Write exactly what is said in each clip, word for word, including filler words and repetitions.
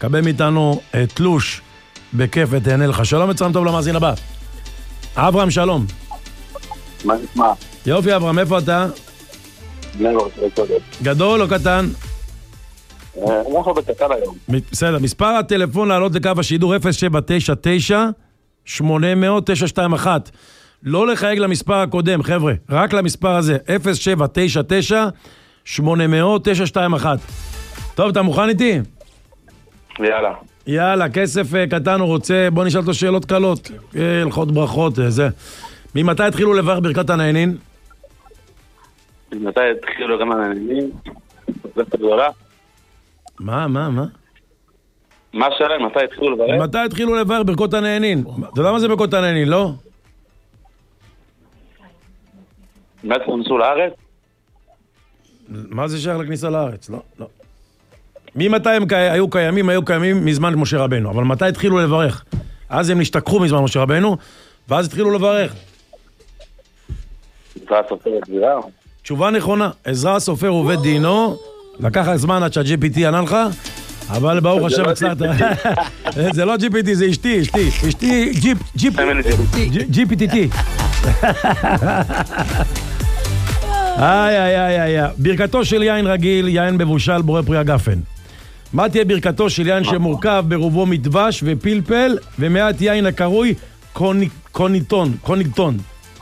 קבל מאיתנו אה, תלוש בכיף ותהנה לך. שלום וצלם טוב למאזין הבא. אברהם, שלום. מה נשמע? יופי, אברהם, איפה אתה? גדול או קטן? אנחנו בקטן היום. בסדר, מספר הטלפון לעלות לקו השידור אפס שבע תשע תשע שמונה אפס אפס תשע שתיים אחת. לא לחייג למספר הקודם, חבר'ה, רק למספר הזה, אפס שבע תשע תשע שמונה אפס אפס תשע שתיים אחת. טוב, אתה מוכן איתי? יאללה. יאללה, כסף קטן הוא רוצה, בוא נשאל אותו שאלות קלות, הלכות ברכות, זה. ממתי התחילו לברך ברכת הנהנין? ממתי התחילו גם הנהנין? זאת הגדולה? מה, מה, מה? מה שלהם? מתי התחילו לברך? מתי התחילו לברך ברכות הנהנין? אתה יודע מה זה ברכות הנהנין, לא? מאז כנסו לארץ? מה זה שייך לכניסה לארץ? לא, לא. ממתי הם היו קיימים? היו קיימים מזמן משה רבנו, אבל מתי התחילו לברך? אז הם נשתכחו מזמן משה רבנו, ואז התחילו לברך. עזרא הסופר הגבירה? תשובה נכונה, עזרא הסופר עובד דינו, לקח זמן עד שה-ג'י פי טי ענה לך, אבל ברוך השם הצלחת. זה לא ג'י פי טי, זה אשתי, אשתי, אשתי ג'י פי טי. איי, איי, איי, איי. ברכתו של יין רגיל, יין מבושל, בורא פרי הגפן. מה תהיה ברכתו של יין שמורכב ברובו מדבש ופלפל, ומעט יין הקרוי קוניטון, קוניטון?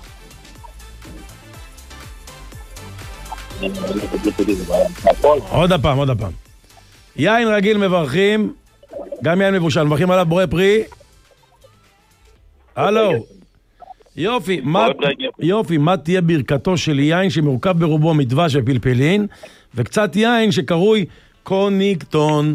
עוד הפעם, עוד הפעם. יין רגיל מברכים, גם יין מבושל, מברכים עליו בורא פרי. הלו. יופי, מה, יופי, מה תהיה ברכתו של יין שמורכב ברובו מדבש ופלפלין, וקצת יין שקרוי קוניקטון?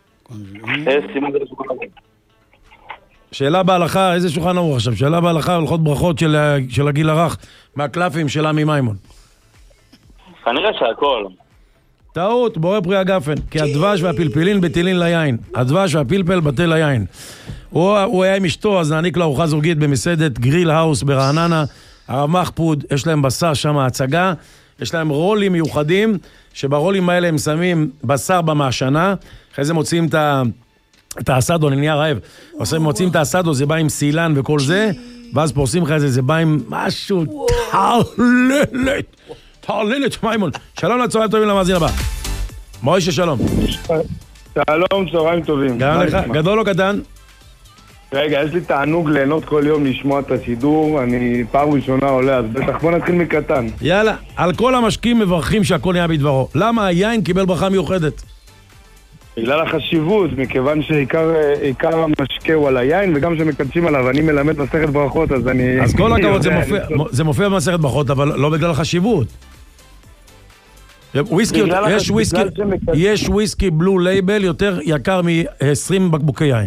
שאלה בהלכה, איזה שולחן ערוך עכשיו? שאלה בהלכה, הלכות ברכות של, של הגיל הרך, מהקלפים של עמי מימון. כנראה שהכל. טעות, בורא פרי הגפן, כי הדבש והפלפלין בטלין ליין. הדבש והפלפל בטל ליין. הוא, הוא היה עם אשתו, אז נעניק לה ארוחה זוגית במסעדת גריל האוס ברעננה. הרב מחפוד, יש להם בשר שם ההצגה, יש להם רולים מיוחדים, שברולים האלה הם שמים בשר במעשנה, אחרי זה מוצאים את, ה, את האסדו, אני נהיה רעב, מוצאים את האסדו, זה בא עם סילן וכל זה, ואז פורסים לך את זה, זה בא עם משהו תעללת, תעללת מימון. שלום לצהריים טובים למאזין הבא. מוישה, שלום. שלום, צהריים טובים. גם לך, גדול או קטן? רגע, יש לי תענוג ליהנות כל יום לשמוע את השידור, אני פעם ראשונה עולה, אז בטח בוא נתחיל מקטן. יאללה, על כל המשקים מברכים שהכל נהיה בדברו. למה היין קיבל ברכה מיוחדת? בגלל החשיבות, מכיוון שעיקר המשקה הוא על היין, וגם שמקדשים עליו, אני מלמד מסכת ברכות, אז אני... אז כל הכבוד, זה מופיע, זה מופיע במסכת ברכות, אבל לא בגלל החשיבות. וויסקי, יש וויסקי, יש וויסקי בלו לייבל יותר יקר מ-עשרים בקבוקי יין.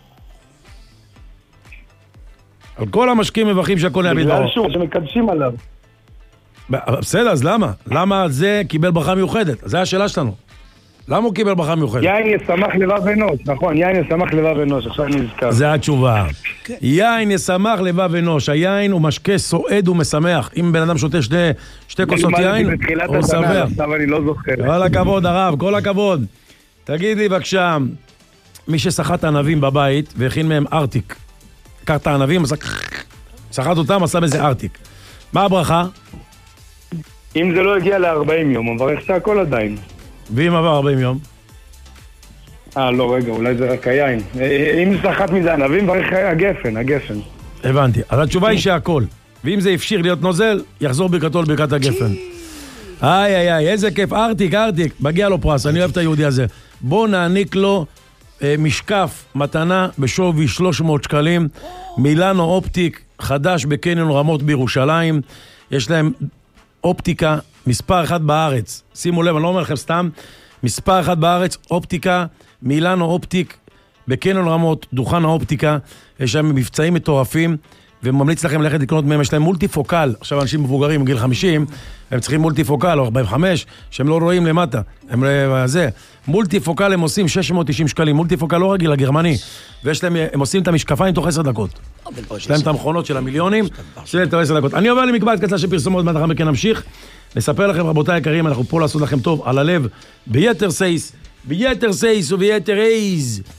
על כל המשקים מברכים שהכל נהיה בדברו. בגלל שוב, שמקדשים עליו. בסדר, אז למה? למה זה קיבל ברכה מיוחדת? זו השאלה שלנו. למה הוא קיבל ברכה מיוחדת? יין ישמח לבב אנוש, נכון, יין ישמח לבב אנוש, עכשיו נזכר. זה התשובה. יין ישמח לבב אנוש, היין הוא משקה סועד ומשמח. אם בן אדם שותה שתי כוסות יין, הוא שמח. עכשיו אני לא זוכר. כל הכבוד, הרב, כל הכבוד. תגיד לי בבקשה, מי ששחט ענבים בבית והכין מהם ארטיק, קח את הענבים, שחט אותם, עשה בזה ארטיק. מה הברכה? אם זה לא הגיע ל-ארבעים יום, הוא מברך שהכל עדיין. ואם עבר ארבעים יום? אה, לא, רגע, אולי זה רק היין. אם שחט מזה ענבים, מברך הגפן, הגפן. הבנתי. אז התשובה היא שהכל. ואם זה אפשיר להיות נוזל, יחזור ברכתו לברכת הגפן. איי, איי, איי, איזה כיף. ארטיק, ארטיק. מגיע לו פרס, אני אוהב את היהודי הזה. בוא נעניק לו אה, משקף מתנה בשווי שלוש מאות שקלים. מילאנו אופטיק חדש בקניון רמות בירושלים. יש להם אופטיקה מספר אחד בארץ. שימו לב, אני לא אומר לכם סתם. מספר אחד בארץ, אופטיקה, מילאנו אופטיק, בקניון רמות, דוכן האופטיקה. יש להם מבצעים מטורפים, וממליץ לכם ללכת לקנות מהם. יש להם מולטיפוקל. עכשיו אנשים מבוגרים, גיל חמישים, הם צריכים מולטיפוקל, או ארבעים וחמש, שהם לא רואים למטה. הם זה. מולטיפוקל הם עושים שש מאות תשעים שקלים. מולטיפוקל לא רגיל, הגרמני. ויש להם, הם עושים את המשקפיים תוך עשר דקות. יש להם את המכונות של המיליונים, של תוך עשר דקות. אני עובר למקבעת קצרה של פרסומות, מה מכן נמשיך. נספר לכם, רבותיי היקרים, אנחנו פה לעשות לכם טוב על הלב, ביתר סייס, ביתר סייס וביתר אייז.